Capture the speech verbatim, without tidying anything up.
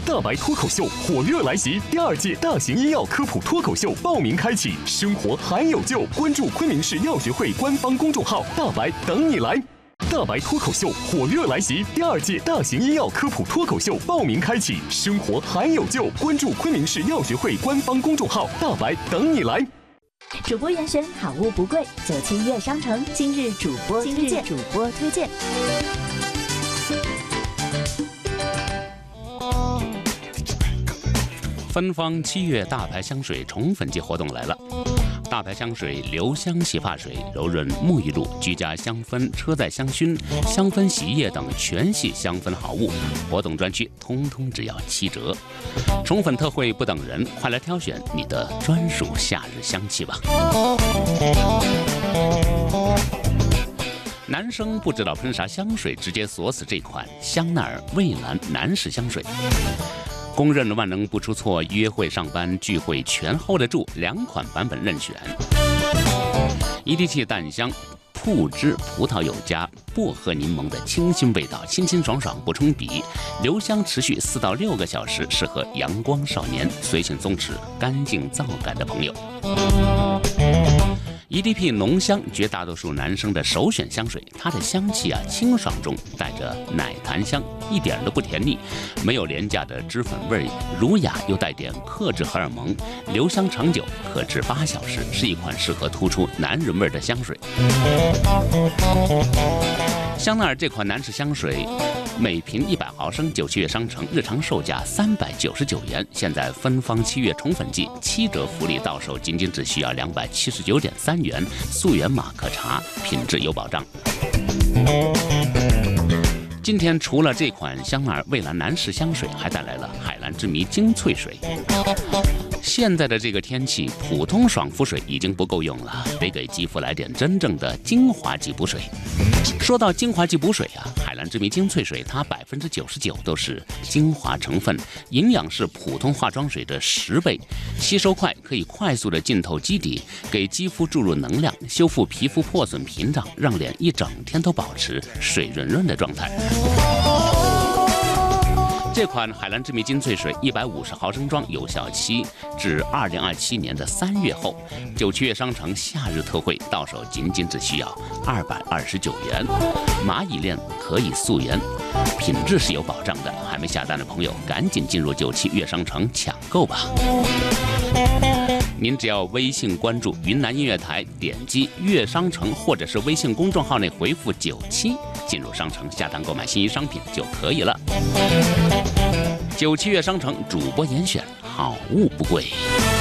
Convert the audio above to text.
大白脱口秀火热来袭，第二届大型医药科普脱口秀报名开启，生活还有救！关注昆明市药学会官方公众号“大白”，等你来。大白脱口秀火热来袭，第二届大型医药科普脱口秀报名开启，生活还有救！关注昆明市药学会官方公众号“大白”，等你来。 主播严选，好物不贵，九七悦商城今日主播推荐，主播推荐。 芬芳七月大牌香水宠粉季活动来了。大牌香水留香洗发水、柔润沐浴露、居家香氛、车载香薰、香氛洗衣液等全系香氛好物，活动专区通通只要七折。宠粉特惠不等人，快来挑选你的专属夏日香气吧。男生不知道喷啥香水，直接锁死这款香奈儿蔚蓝男士香水。公认万能不出错，约会、上班、聚会全 hold 得住，两款版本任选。一滴气淡香，铺汁葡萄柚加薄荷柠檬的清新味道，清清爽爽不冲鼻，留香持续四到六个小时，适合阳光少年、随性松弛、干净皂感的朋友。E D P 浓香，绝大多数男生的首选香水。它的香气啊，清爽中带着奶檀香，一点都不甜腻，没有廉价的脂粉味，儒雅又带点克制荷尔蒙，留香长久，可至八小时，是一款适合突出男人味的香水。香奈儿这款男士香水，每瓶一百毫升，九七月商城日常售价三百九十九元，现在芬芳七月宠粉季，七折福利到手仅仅只需要两百七十九点三元，溯源码可查，品质有保障。今天除了这款香奈儿蔚蓝男士香水，还带来了海蓝之谜精粹水。现在的这个天气，普通爽肤水已经不够用了，得给肌肤来点真正的精华级补水。说到精华级补水啊，海蓝之谜精粹水它百分之九十九都是精华成分，营养是普通化妆水的十倍，吸收快，可以快速的浸透基底，给肌肤注入能量，修复皮肤破损屏障，让脸一整天都保持水润润的状态。这款海蓝之谜精粹水一百五十毫升装，有效期至二零二七年的三月后，九七月商城夏日特惠，到手仅仅只需要二百二十九元。蚂蚁链可以溯源，品质是有保障的。还没下单的朋友，赶紧进入九七月商城抢购吧。您只要微信关注云南音乐台，点击乐商城，或者是微信公众号内回复九七，进入商城下单购买心仪商品就可以了。九七月商城主播严选，好物不贵。